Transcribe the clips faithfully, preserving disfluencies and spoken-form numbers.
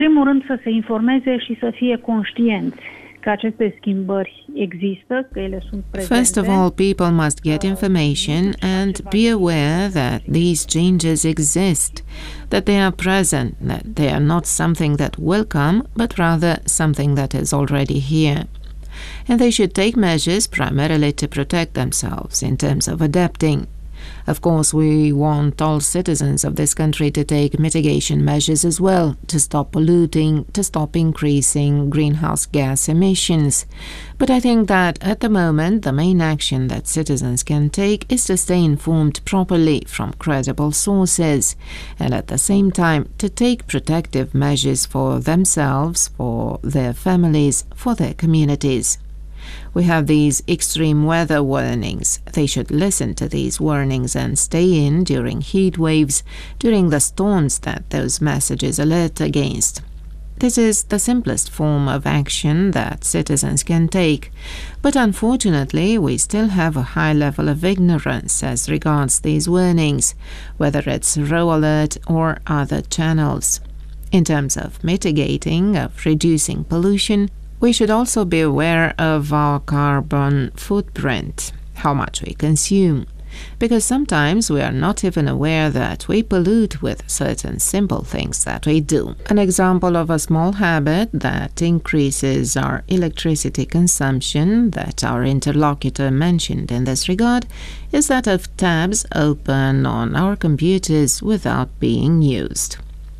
primul rând să se informeze și să fie conștienți că aceste schimbări există, că ele sunt prezente. First of all, people must get information and be aware that these changes exist, that they are present, that they are not something that will come, but rather something that is already here. And they should take measures primarily to protect themselves in terms of adapting. Of course, we want all citizens of this country to take mitigation measures as well, to stop polluting, to stop increasing greenhouse gas emissions. But I think that at the moment, the main action that citizens can take is to stay informed properly from credible sources, and at the same time to take protective measures for themselves, for their families, for their communities. We have these extreme weather warnings. They should listen to these warnings and stay in during heat waves, during the storms that those messages alert against. This is the simplest form of action that citizens can take, but unfortunately we still have a high level of ignorance as regards these warnings, whether it's Row Alert or other channels. In terms of mitigating, of reducing pollution, we should also be aware of our carbon footprint, how much we consume, because sometimes we are not even aware that we pollute with certain simple things that we do. An example of a small habit that increases our electricity consumption that our interlocutor mentioned in this regard is that of tabs open on our computers without being used.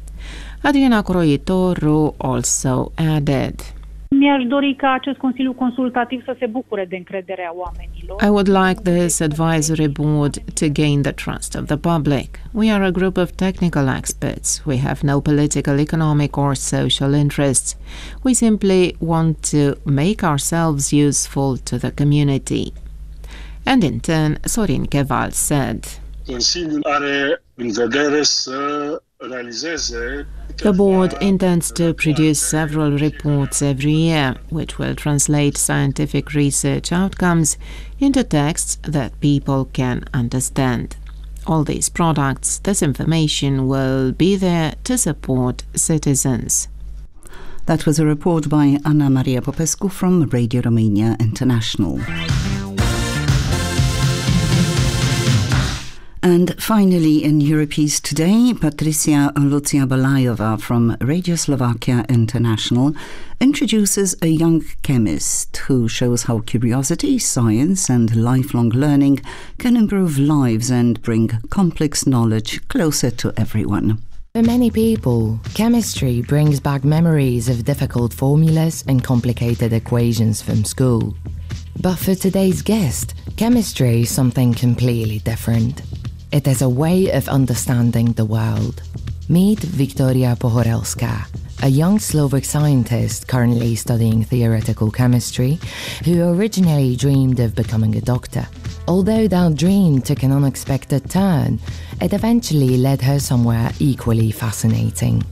Adriana Croitoru also added, Mi-aș dori ca acest Consiliu Consultativ să se bucure de încrederea oamenilor. I would like this advisory board to gain the trust of the public. We are a group of technical experts. We have no political, economic or social interests. We simply want to make ourselves useful to the community. And in turn, Sorin Cheval said, Consiliul are în vedere să realizeze. The board intends to produce several reports every year, which will translate scientific research outcomes into texts that people can understand. All these products, this information will be there to support citizens. That was a report by Anna Maria Popescu from Radio Romania International. And finally, in Europe's Today, Patricia Lucia Balajova from Radio Slovakia International introduces a young chemist who shows how curiosity, science and lifelong learning can improve lives and bring complex knowledge closer to everyone. For many people, chemistry brings back memories of difficult formulas and complicated equations from school. But for today's guest, chemistry is something completely different. It is a way of understanding the world. Meet Victoria Pohorelska, a young Slovak scientist currently studying theoretical chemistry, who originally dreamed of becoming a doctor. Although that dream took an unexpected turn, it eventually led her somewhere equally fascinating.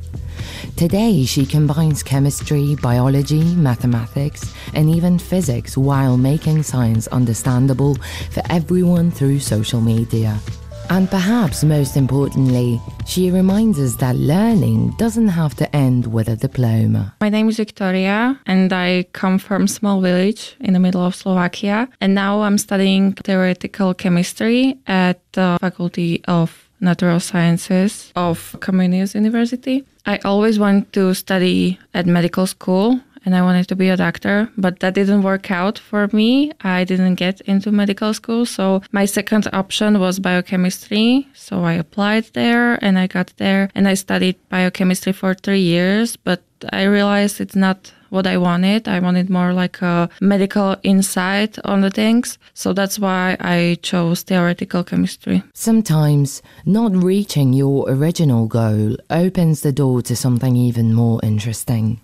Today, she combines chemistry, biology, mathematics, and even physics while making science understandable for everyone through social media. And perhaps most importantly, she reminds us that learning doesn't have to end with a diploma. My name is Victoria and I come from a small village in the middle of Slovakia. And now I'm studying theoretical chemistry at the Faculty of Natural Sciences of Comenius University. I always wanted to study at medical school and I wanted to be a doctor, but that didn't work out for me. I didn't get into medical school, so my second option was biochemistry. So I applied there and I got there and I studied biochemistry for three years, but I realized it's not what I wanted. I wanted more like a medical insight on the things. So that's why I chose theoretical chemistry. Sometimes not reaching your original goal opens the door to something even more interesting.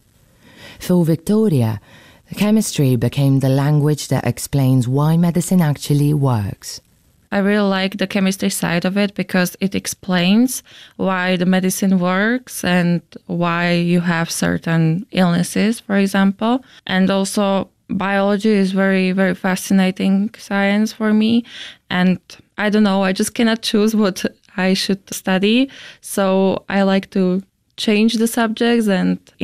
For Victoria, chemistry became the language that explains why medicine actually works. I really like the chemistry side of it because it explains why the medicine works and why you have certain illnesses, for example. And also biology is very, very fascinating science for me. And I don't know, I just cannot choose what I should study. So I like to change the subjects and